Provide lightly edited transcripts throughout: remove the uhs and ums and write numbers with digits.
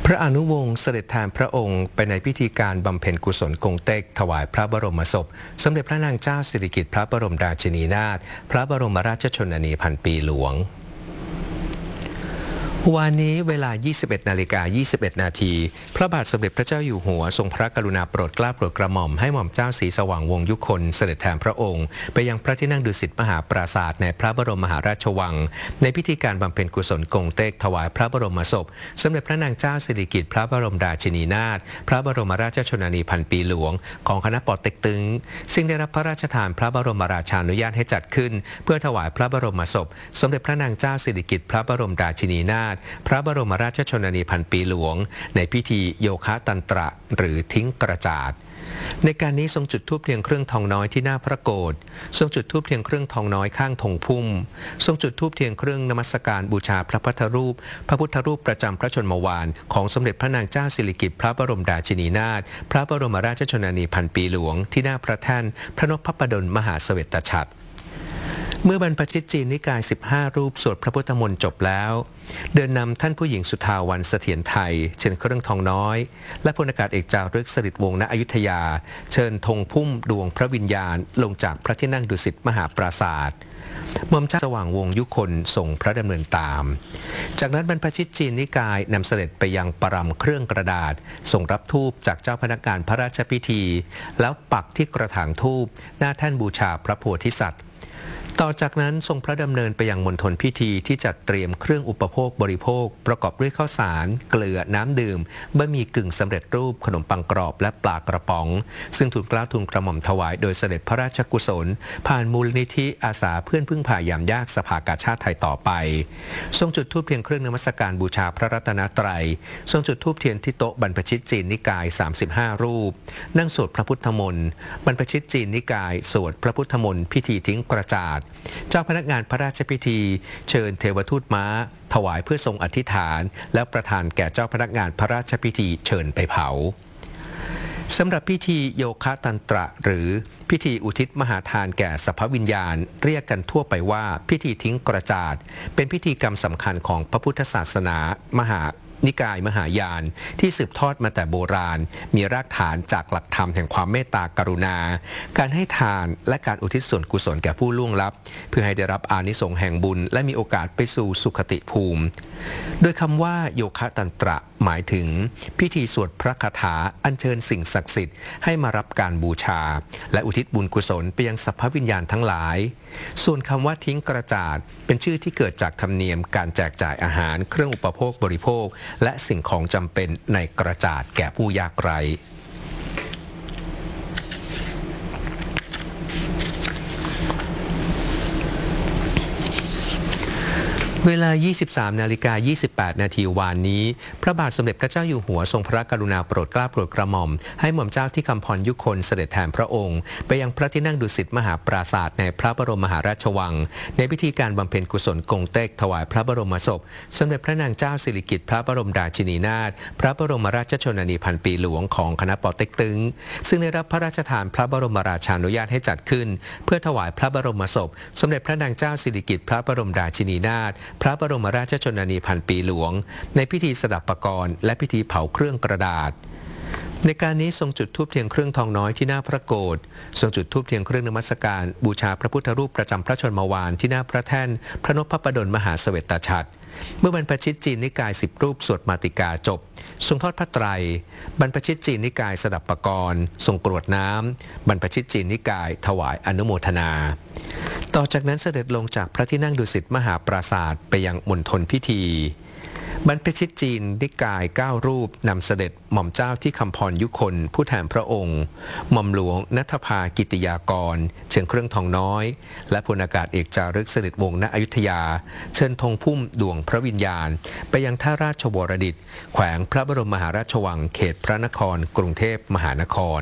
ระอนุวงศ์เสด็จแทนพระองค์ไปในพิธีการบำเพ็ญกุศลกงเต็กถวายพระบรมศพสมเด็จพระนางเจ้าสิริกิติ์พระบรมราชินีนาถพระบรมราชชนนีพันปีหลวงวันนี้เวลา 21:21 นาทีพระบาทสมเด็จพระเจ้าอยู่หัวทรงพระกรุณาโปรดเกล้าโปรดกระหม่อมให้หม่อมเจ้าศรีสว่างวงศ์ยุคลเสด็จแทนพระองค์ไปยังพระที่นั่งดุสิตมหาปราสาทในพระบรมมหาราชวังในพิธีการบำเพ็ญกุศลกงเต็กถวายพระบรมศพสมเด็จพระนางเจ้าสิริกิติ์พระบรมราชินีนาถพระบรมราชชนนีพันปีหลวงของคณะปอเต็กตึงซึ่งได้รับพระราชทานพระบรมราชานุญาตให้จัดขึ้นเพื่อถวายพระบรมศพสมเด็จพระนางเจ้าสิริกิติ์พระบรมราชินีนาถพระบรมราชชนนีพันปีหลวงในพิธีโยคะตันตระหรือทิ้งกระจาดในการนี้ทรงจุดธูปเทียนเครื่องทองน้อยที่หน้าพระโกฐทรงจุดธูปเทียนเครื่องทองน้อยข้างธงพุ่มทรงจุดธูปเทียนเครื่องนมัสการบูชาพระพุทธรูปประจำพระชนมวาลของสมเด็จพระนางเจ้าสิริกิติ์พระบรมราชินีนาถพระบรมราชชนนีพันปีหลวงที่หน้าพระแท่นพระนพพระดลมหาเสวตฉัตรเมื่อบรรพชิตจีนนิกาย15รูปสวดพระพุทธมนต์จบแล้วเดินนำท่านผู้หญิงสุทาวันเสถียรไทยเชิญเครื่องทองน้อยและพลอากาศเอกจารึกสฤษดิ์วงศ์ณอยุธยาเชิญธงพุ่มดวงพระวิญญาณลงจากพระที่นั่งดุสิตมหาปราสาทหม่อมเจ้าสว่างวงศ์ยุคลส่งพระดำเนินตามจากนั้นบรรพชิตจีนนิกายนำเสด็จไปยังปรำเครื่องกระดาษส่งรับธูปจากเจ้าพนักงานพระราชพิธีแล้วปักที่กระถางธูปหน้าแท่นบูชาพระโพธิสัตว์ต่อจากนั้นทรงพระดำเนินไปยังมณฑลพิธีที่จัดเตรียมเครื่องอุปโภคบริโภคประกอบด้วยข้าวสารเกลือน้ำดื่มบะหมี่กึ่งสำเร็จรูปขนมปังกรอบและปลากระป๋องซึ่งทูลเกล้าทูลกระหม่อมถวายโดยเสด็จพระราชกุศลผ่านมูลนิธิอาสาเพื่อนพึ่งพายามยากสภากาชาติไทยต่อไปทรงจุดธูปเทียนเครื่องนมัสการบูชาพระรัตนตรัยทรงจุดธูปเทียนที่โต๊ะบรรพชิตจีนนิกาย35รูปนั่งสวดพระพุทธมนต์บรรพชิตจีนนิกายสวดพระพุทธมนต์พิธีทิ้งกระจาดเจ้าพนักงานพระราชพิธีเชิญเทวทูตม้าถวายเพื่อทรงอธิษฐานและประทานแก่เจ้าพนักงานพระราชพิธีเชิญไปเผาสำหรับพิธีโยคะตันตระหรือพิธีอุทิศมหาทานแก่สรรพวิญญาณเรียกกันทั่วไปว่าพิธีทิ้งกระจาดเป็นพิธีกรรมสำคัญของพระพุทธศาสนามหานิกายมหายานที่สืบทอดมาแต่โบราณมีรากฐานจากหลักธรรมแห่งความเมตตากรุณาการให้ทานและการอุทิศส่วนกุศลแก่ผู้ล่วงลับเพื่อให้ได้รับอานิสงส์แห่งบุญและมีโอกาสไปสู่สุคติภูมิโดยคำว่าโยคะตันตระหมายถึงพิธีสวดพระคาถาอัญเชิญสิ่งศักดิ์สิทธิ์ให้มารับการบูชาและอุทิศบุญกุศลไปยังสรรพวิญญาณทั้งหลายส่วนคำว่าทิ้งกระจาดเป็นชื่อที่เกิดจากธรรมเนียมการแจกจ่ายอาหารเครื่องอุปโภคบริโภคและสิ่งของจำเป็นในกระจาดแก่ผู้ยากไร้เวลา 23:28 นาทีวานนี้พระบาทสมเด็จพระเจ้าอยู่หัวทรงพระกรุณาโปรดเกล้าโปรดกระหม่อมให้หม่อมเจ้าที่คำพรยุคลเสด็จแทนพระองค์ไปยังพระที่นั่งดุสิตมหาปราสาทในพระบรมมหาราชวังในพิธีการบำเพ็ญกุศลกงเต็กถวายพระบรมศพสมเด็จพระนางเจ้าสิริกิติ์พระบรมราชินีนาถพระบรมราชชนนีพันปีหลวงของคณะปอเต็กตึงซึ่งได้รับพระราชทานพระบรมราชานุญาตให้จัดขึ้นเพื่อถวายพระบรมศพสมเด็จพระนางเจ้าสิริกิติ์พระบรมราชินีนาถพระบรมราชชนนีพันปีหลวงในพิธีสดับปกรณ์และพิธีเผาเครื่องกระดาษในการนี้ทรงจุดธูปเทียนเครื่องทองน้อยที่หน้าพระโกฐทรงจุดธูปเทียนเครื่องนมัสการบูชาพระพุทธรูปประจำพระชนมวาลที่หน้าพระแท่นพระนพพระดลมหาเสวตฉัตรเมื่อบรรพชิตจีนนิกาย10รูปสวดมาติกาจบทรงทอดพระไตรบรรพชิตจีนนิกายสดับปกรณ์ทรงกรวดน้ำบรรพชิตจีนนิกายถวายอนุโมทนาต่อจากนั้นเสด็จลงจากพระที่นั่งดุสิตมหาปราสาทไปยังมณฑลพิธีบรรพชิตจีนนิกาย9รูปนำเสด็จหม่อมเจ้าที่คำพรยุคลผู้แทนพระองค์หม่อมหลวงณัฐภากิติยากรเชิญเครื่องทองน้อยและพลอากาศเอกจารึกสฤษดิ์วงศ์ณอยุธยาเชิญธงพุ่มดวงพระวิญญาณไปยังท่าราชวรดิตแขวงพระบรมมหาราชวังเขตพระนครกรุงเทพมหานคร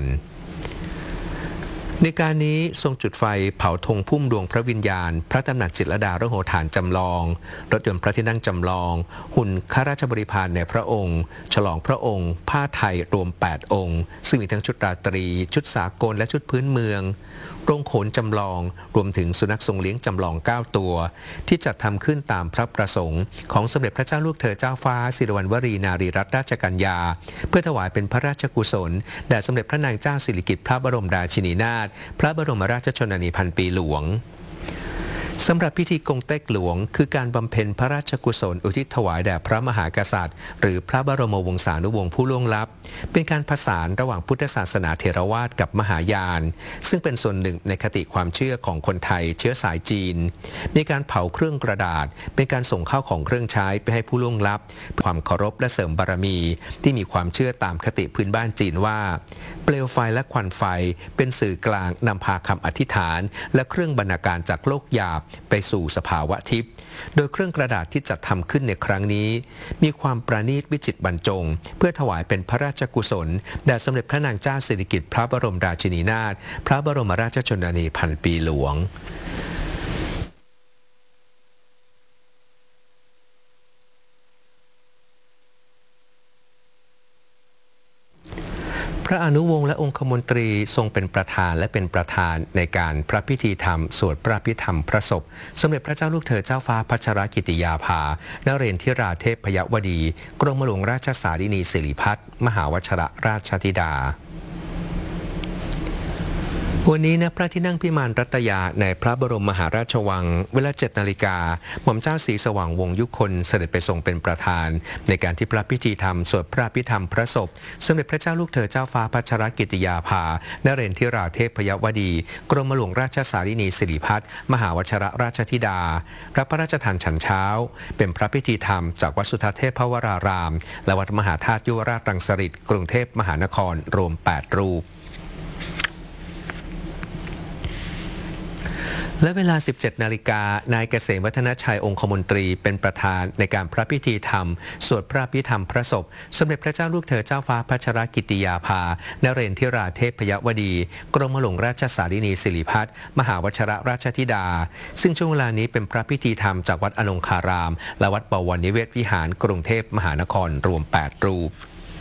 ในการนี้ทรงจุดไฟเผาธงพุ่มดวงพระวิญญาณพระตำหนักจิตรลดาระโหฐานจำลองรถยนต์พระที่นั่งจำลองหุ่นข้าราชบริพารในพระองค์ฉลองพระองค์ผ้าไทยรวม8องค์ซึ่งมีทั้งชุดราตรีชุดสากลและชุดพื้นเมืองโรงโขนจำลองรวมถึงสุนัขทรงเลี้ยงจำลอง9ตัวที่จัดทำขึ้นตามพระประสงค์ของสมเด็จพระเจ้าลูกเธอเจ้าฟ้าสิริวัณวรีนารีรัตนราชกัญญาเพื่อถวายเป็นพระราชกุศลแด่สมเด็จพระนางเจ้าสิริกิติ์พระบรมราชินีนาถพระบรมราชชนนีพันปีหลวงสำหรับพิธีกงเต็กหลวงคือการบำเพ็ญพระราชกุศลอุทิศถวายแด่พระมหากษัตริย์หรือพระบรมวงศานุวงศ์ผู้ล่วงลับเป็นการผสานระหว่างพุทธศาสนาเถรวาทกับมหายานซึ่งเป็นส่วนหนึ่งในคติความเชื่อของคนไทยเชื้อสายจีนมีการเผาเครื่องกระดาษเป็นการส่งเข้าของเครื่องใช้ไปให้ผู้ล่วงลับความเคารพและเสริมบารมีที่มีความเชื่อตามคติพื้นบ้านจีนว่าเปลวไฟและควันไฟเป็นสื่อกลางนำพาคำอธิษฐานและเครื่องบรรณาการจากโลกหยาบไปสู่สภาวะทิพย์โดยเครื่องกระดาษที่จัดทำขึ้นในครั้งนี้มีความประณีตวิจิตรบรรจงเพื่อถวายเป็นพระราชกุศลแด่สมเด็จพระนางเจ้าสิริกิติ์พระบรมราชินีนาถพระบรมราชชนนีพันปีหลวงพระอนุวงศ์และองคมนตรีทรงเป็นประธานและเป็นประธานในการพระพิธีธรรมสวดพระพิธรรมพระศพสมเด็จพระเจ้าลูกเธอเจ้าฟ้าพัชรกิติยาภานเรนทิราเทพยวดีกรมหลวงราชสารินีสิริพัฒน์มหาวชรราชธิดาวันนี้ณพระที่นั่งพิมานรัตยาในพระบรมมหาราชวังเวลา 7 นาฬิกาหม่อมเจ้าศรีสว่างวงศ์ยุคนเสด็จไปทรงเป็นประธานในการที่พระพิธีธรรมสวดพระพิธรรมพระศพสมเด็จพระเจ้าลูกเธอเจ้าฟ้าพัชรกิติยาภานเรนทิราเทพยวดีกรมหลวงราชสารินีสิริพัฒน์มหาวชรราชธิดารับพระราชทานฉันเช้าเป็นพระพิธีธรรมจากวัดสุทัศน์เทพวรารามและวัดมหาธาตุยุวราชรังสฤษฎ์กรุงเทพมหานครรวม8รูปและเวลา 17 นาฬิกานายเกษมวัฒนชัยองคมนตรีเป็นประธานในการพระพิธีธรรมสวดพระพิธรรมพระศพสมเด็จพระเจ้าลูกเธอเจ้าฟ้าพัชรกิติยาภานเรนทิราเทพยวดีกรมหลวงราชสารินีสิริพัฒน์มหาวชรราชธิดาซึ่งช่วงเวลานี้เป็นพระพิธีธรรมจากวัดอนงคารามและวัดบวรนิเวศวิหารกรุงเทพมหานครรวม8รูป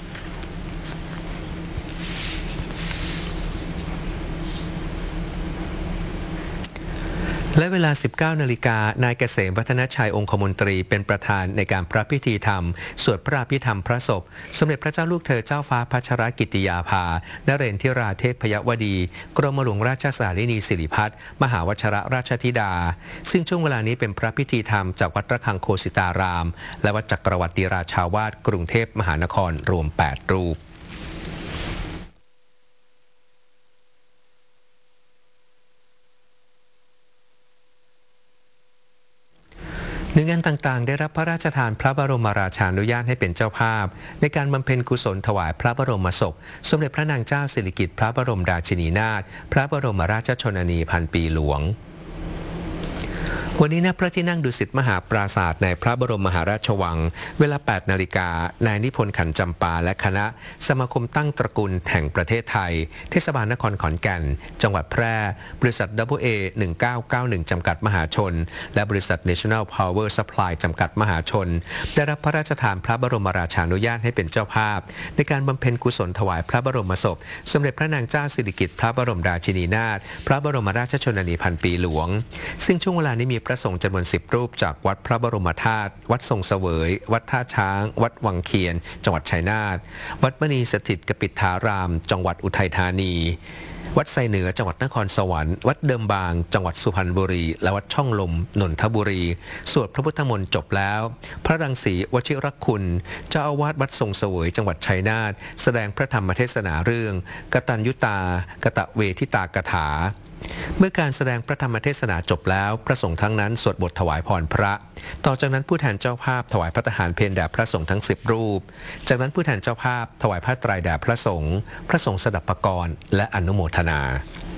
และเวลา 19 นาฬิกานายเกษมวัฒนชัยองคมนตรีเป็นประธานในการพระพิธีธรรมสวดพระพิธรรมพระศพสมเด็จพระเจ้าลูกเธอเจ้าฟ้าพัชรกิติยาภานเรนทิราเทพยวดีกรมหลวงราชสารินีสิริพัฒน์มหาวชรราชธิดาซึ่งช่วงเวลานี้เป็นพระพิธีธรรมจากวัดระฆังโคสิตารามและวัดจักรวรรดิราชาวาสกรุงเทพมหานครรวม8รูปหน่วยงานต่างๆได้รับพระราชทานพระบรมราชานุญาตให้เป็นเจ้าภาพในการบำเพ็ญกุศลถวายพระบรมศพสมเด็จพระนางเจ้าสิริกิติ์พระบรมราชินีนาถพระบรมราชชนนีพันปีหลวงวันนี้ณพระที่นั่งดุสิตมหาปราสาทในพระบรมมหาราชวังเวลา 8 นาฬิกานายนิพนธ์ขันจำปาและคณะสมาคมตั้งตระกูลแห่งประเทศไทยเทศบาลนครขอนแก่นจังหวัดแพร่บริษัท AA 1991จำกัดมหาชนและบริษัท National Power Supply จำกัดมหาชนได้รับพระราชทานพระบรมราชานุญาตให้เป็นเจ้าภาพในการบำเพ็ญกุศลถวายพระบรมศพสมเด็จพระนางเจ้าสิริกิติ์พระบรมราชินีนาถพระบรมราชชนนีพันปีหลวงซึ่งช่วงเวลานี้มีพระสงฆ์จำนวน10 รูปจากวัดพระบรมธาตุวัดทรงเสวยวัดท่าช้างวัดวังเคียนจังหวัดชัยนาทวัดมณีสถิตกปิฐารามจังหวัดอุทัยธานีวัดไซเหนือจังหวัดนครสวรรค์วัดเดิมบางจังหวัดสุพรรณบุรีและวัดช่องลมนนทบุรีสวดพระพุทธมนต์จบแล้วพระรังสีวชิรคุณเจ้าอาวาสวัดทรงเสวยจังหวัดชัยนาทแสดงพระธรรมเทศนาเรื่องกตัญญูตากตเวทิตากถาเมื่อการแสดงพระธรรมเทศนาจบแล้วพระสงฆ์ทั้งนั้นสวดบทถวายพรพระต่อจากนั้นผู้แทนเจ้าภาพถวายพระทหารเพลแด่พระสงฆ์ทั้ง10 รูปจากนั้นผู้แทนเจ้าภาพถวายผ้าไตรแด่พระสงฆ์พระสงฆ์สดับปกรณ์และอนุโมทนา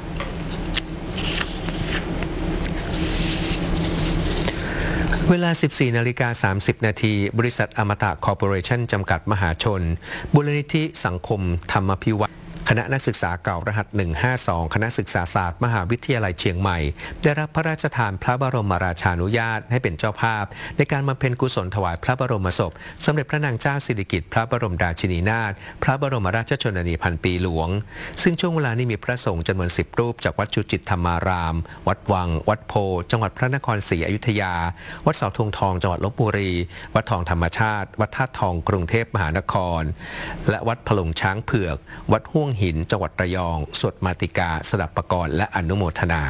เวลา 14:30 นาทีบริษัทอมตะคอร์ปอเรชั่นจำกัดมหาชนมูลนิธิสังคมธรรมพิวัตรคณะนักศึกษาเก่ารหัส 152 คณะศึกษาศาสตร์มหาวิทยาลัยเชียงใหม่ได้รับพระราชทานพระบรมราชานุญาตให้เป็นเจ้าภาพในการบำเพ็ญกุศลถวายพระบรมศพสมเด็จพระนางเจ้าสิริกิติ์พระบรมราชินีนาถพระบรมราชชนนีพันปีหลวงซึ่งช่วงเวลานี้มีพระสงฆ์จำนวน10 รูปจากวัดจุจิตธรรมาราม วัดวัง วัดโพจังหวัดพระนครศรีอยุธยาวัดเสาธงทองจังหวัดลพบุรีวัดทองธรรมชาติวัดธาตุทองกรุงเทพมหานครและวัดพลงช้างเผือกวัดห้วงหินจังหวัดระยองสวดมาติกาสดับปกรณ์และอนุโมทนา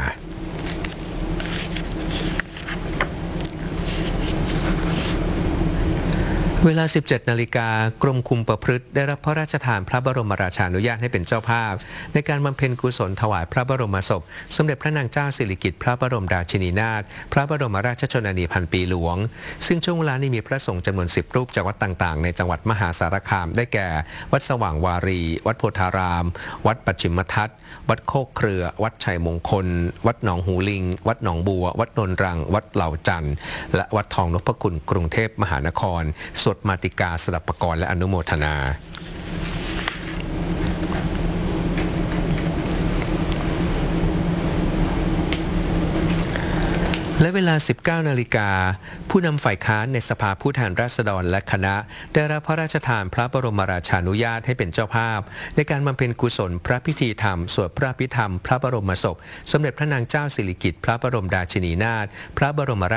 เวลา 17 นาฬิกากรมคุมประพฤติได้รับพระราชทานพระบรมราชานุญาตให้เป็นเจ้าภาพในการบำเพ็ญกุศลถวายพระบรมศพสมเด็จพระนางเจ้าสิริกิติ์พระบรมราชินีนาถพระบรมราชชนนีพันปีหลวงซึ่งช่วงเวลานี้มีพระสงฆ์จำนวน10 รูปจากวัดต่างๆในจังหวัดมหาสารคามได้แก่วัดสว่างวารีวัดโพธารามวัดปัจฉิมทัศน์วัดโคกเครือวัดชัยมงคลวัดหนองหูลิงวัดหนองบัววัดนนรังวัดเหล่าจันทร์และวัดทองนพคุณกรุงเทพมหานครสวดมาติกาสดับปกรณ์และอนุโมทนาและเวลา 19 นาฬิกาผู้นำฝ่ายค้านในสภาผู้แทนราษฎรและคณะได้รับพระราชทานพระบรมราชานุญาตให้เป็นเจ้าภาพในการบำเพ็ญกุศลพระพิธีธรรมสวดพระอภิธรรมพระบรมศพสมเด็จพระนางเจ้าสิริกิติ์พระบรมราชินีนาถพระบรม